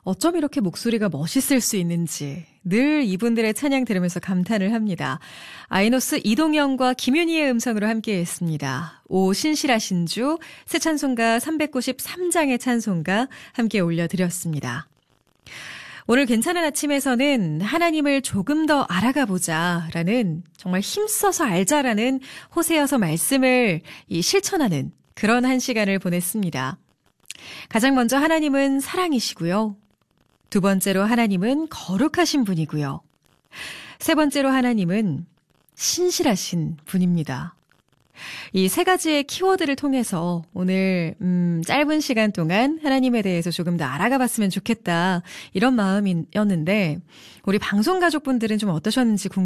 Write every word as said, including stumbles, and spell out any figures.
어쩜 이렇게 목소리가 멋있을 수 있는지 늘 이분들의 찬양 들으면서 감탄을 합니다. 아이노스 이동영과 김윤희의 음성으로 함께했습니다. 오 신실하신 주 새 찬송가 삼백구십삼 장의 찬송가 함께 올려드렸습니다. 오늘 괜찮은 아침에서는 하나님을 조금 더 알아가 보자라는 정말 힘써서 알자라는 호세아서 말씀을 이 실천하는 그런 한 시간을 보냈습니다. 가장 먼저 하나님은 사랑이시고요. 두 번째로 하나님은 거룩하신 분이고요. 세 번째로 하나님은 신실하신 분입니다. 이 세 가지의 키워드를 통해서 오늘 음, 짧은 시간 동안 하나님에 대해서 조금 더 알아가 봤으면 좋겠다 이런 마음이었는데 우리 방송 가족분들은 좀 어떠셨는지 궁금합니다.